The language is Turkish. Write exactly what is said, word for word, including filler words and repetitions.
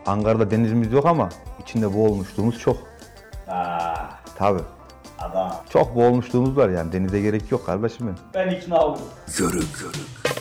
Ankara'da denizimiz yok ama içinde boğulmuşluğumuz çok. Aa, Tabii. adam. Çok boğulmuşluğumuz var yani denize gerek yok kardeşim benim. Ben ikna oldum. Yörük.